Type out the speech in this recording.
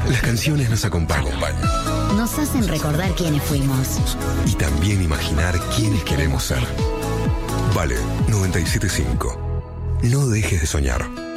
Las canciones nos acompañan. Nos hacen recordar quiénes fuimos. Y también imaginar quiénes queremos ser. Vale 97.5. No dejes de soñar.